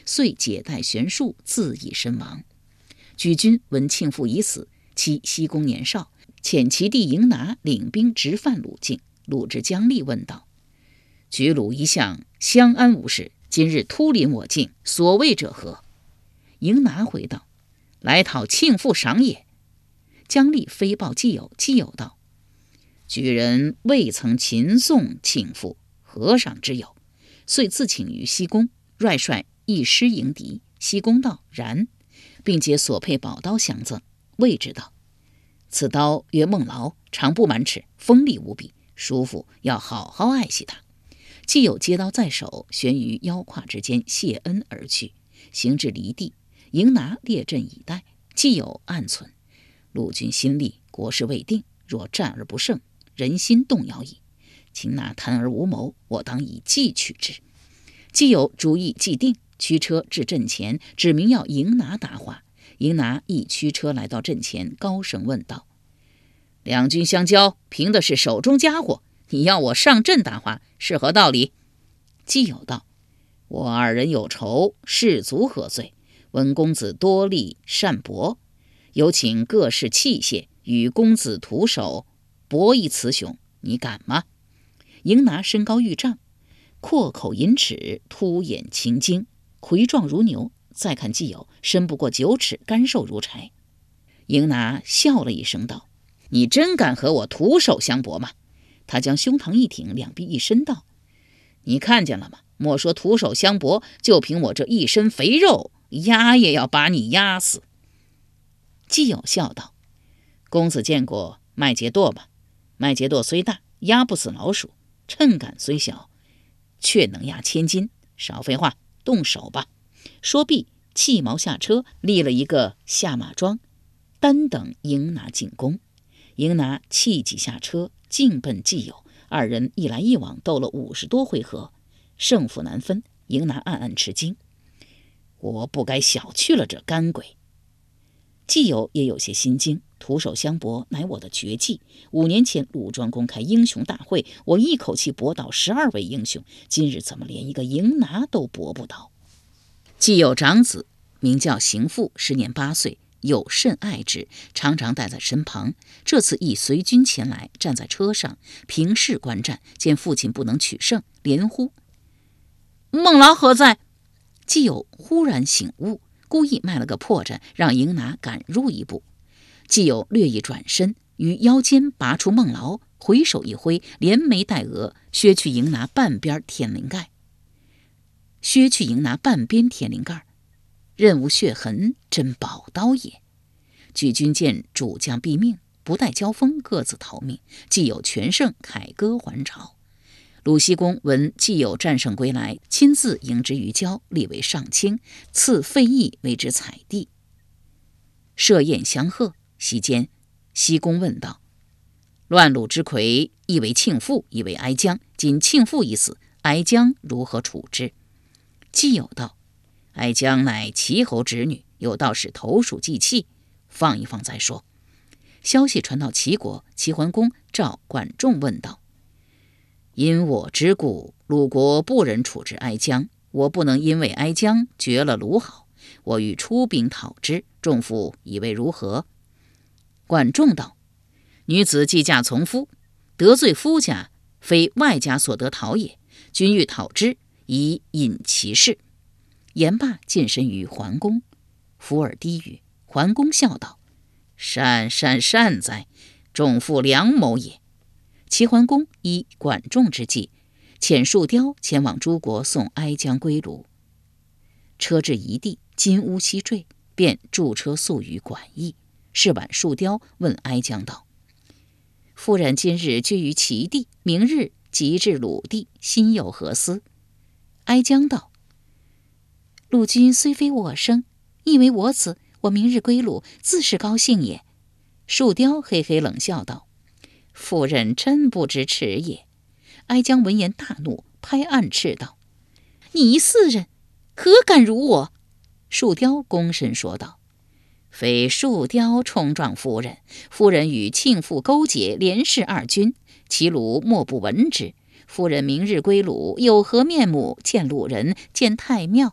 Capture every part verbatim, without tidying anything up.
遂解带悬树，自缢身亡。举军闻庆父已死，其西宫年少，遣其弟迎拿领兵直犯鲁境。鲁至姜立，问道：举鲁一向相安无事，今日突临我境，所谓者何？迎拿回道：来讨庆父赏也。姜立飞报季友，季友道：举人未曾擒送庆父，何赏之有？遂自请于西宫，率率一师迎敌。西宫道：然，并皆所佩宝刀相赠。谓之道：此刀曰孟劳，长不满尺，锋利无比，叔父要好好爱惜它。既有接刀在手，悬于腰胯之间，谢恩而去。行至离地，迎拿列阵以待。既有暗忖：鲁军心力，国事未定，若战而不胜，人心动摇矣。擒拿贪而无谋，我当以计取之。既有主意既定，驱车至阵前，指明要迎拿答话。迎拿亦驱车来到阵前，高声问道：两军相交，凭的是手中家伙，你要我上阵答话，是何道理？既有道：我二人有仇，士卒何罪？闻公子多力善搏，有请各式器械与公子徒手搏一雌雄，你敢吗？迎拿身高逾丈，阔口银齿，凸眼青睛，魁壮如牛。再看既有，身不过九尺，干瘦如柴。迎拿笑了一声道：你真敢和我徒手相搏吗？他将胸膛一挺，两臂一伸道：你看见了吗？莫说徒手相搏，就凭我这一身肥肉，压也要把你压死。既有笑道：公子见过麦秸垛吗？麦秸垛虽大，压不死老鼠；秤杆虽小，却能压千斤。少废话，动手吧。说毕，弃矛下车，立了一个下马桩，单等迎拿进攻。迎拿弃戟下车，径奔既有。二人一来一往，斗了五十多回合，胜负难分。迎拿暗暗吃惊，我不该小觑了这干鬼。既有也有些心惊，徒手相搏乃我的绝技。五年前鲁庄公开英雄大会，我一口气搏倒十二位英雄，今日怎么连一个迎拿都搏不倒？既有长子名叫邢父，时年八岁，有甚爱之，常常带在身旁。这次亦随军前来，站在车上平视观战，见父亲不能取胜，连呼：孟劳何在？既有忽然醒悟，故意卖了个破绽，让迎拿赶入一步。既有略一转身，于腰间拔出孟劳，回手一挥，连眉带额，削去迎拿半边天灵盖。削去迎拿半边天灵盖，任无血痕，真宝刀也。举军见主将毙命，不待交锋，各自逃命。既有全胜，凯歌还朝。鲁僖公闻既有战胜归来，亲自迎之于郊，立为上卿，赐费邑为之采地，设宴相贺。席间，僖公问道：乱鲁之魁，一为庆父，一为哀姜，今庆父已死，哀姜如何处置？既有道：哀姜乃齐侯侄女，有道是投鼠忌器，放一放再说。消息传到齐国，齐桓公召管仲问道：因我之故，鲁国不忍处置哀姜，我不能因为哀姜绝了鲁好，我欲出兵讨之，仲父以为如何？管仲道：女子既嫁从夫，得罪夫家，非外家所得讨也，君欲讨之，以引其事。言罢，近身于桓公，伏耳低语。桓公笑道：善善善哉，仲父良谋也。齐桓公依管仲之计，遣树雕前往诸国送哀姜归鲁。车至一地，金乌西坠，便驻车宿于馆驿。是晚，树雕问哀姜道：夫人今日居于齐地，明日即至鲁地，心有何思？哀姜道：鲁君虽非我生，亦为我子，我明日归鲁，自是高兴也。树雕嘿嘿冷笑道：夫人真不知耻也。哀姜闻言大怒，拍案斥道：你四人何敢辱我？树雕躬身说道：非树雕冲撞夫人，夫人与庆父勾结，连氏二君，齐鲁莫不闻之。夫人明日归鲁，有何面目见鲁人，见太庙？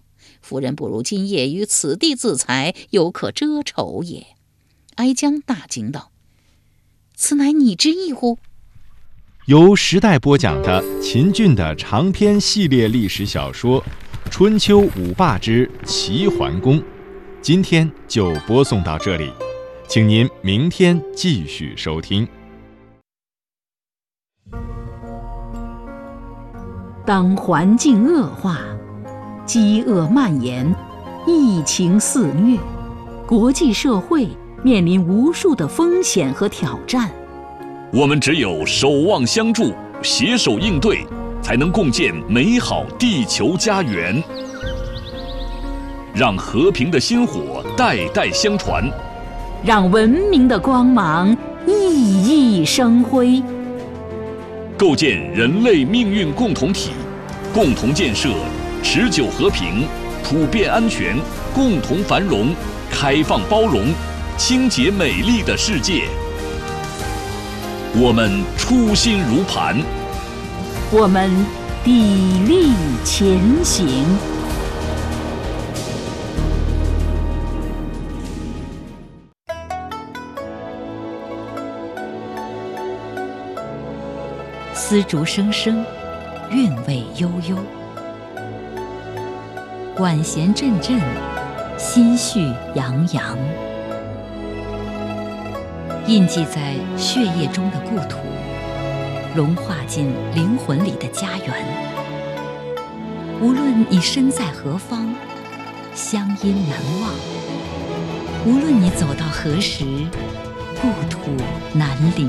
夫人不如今夜于此地自裁，犹可遮丑也。”哀姜大惊道：“此乃你之意乎？” 由时代播讲的秦俊的长篇系列历史小说《春秋五霸之齐桓公》，今天就播送到这里，请您明天继续收听。 当环境恶化，饥饿蔓延，疫情肆虐，国际社会面临无数的风险和挑战。 我们只有守望相助，携手应对，才能共建美好地球家园。让和平的薪火代代相传， 让文明的光芒熠熠生辉。 构建人类命运共同体，共同建设持久和平、普遍安全、共同繁荣、开放包容、清洁美丽的世界。我们初心如磐， 我们砥砺前行。丝竹声声，韵味悠悠，管弦阵阵，心绪洋洋。印记在血液中的故土，融化进灵魂里的家园。无论你身在何方，乡音难忘；无论你走到何时，故土难离。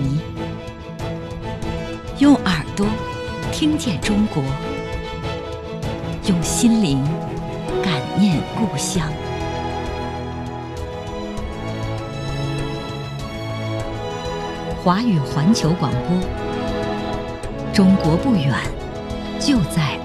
用耳朵听见中国，用心灵感念故乡。华语环球广播，中国不远，就在